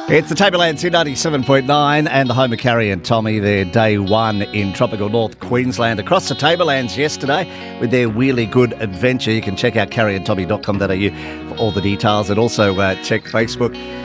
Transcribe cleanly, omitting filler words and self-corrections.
It's the Tableland 297.9 and the home of Carrie and Tommy, their day one in tropical North Queensland. Across the Tablelands yesterday with their really good adventure. You can check out carrieandtommy.com.au for all the details and also check Facebook.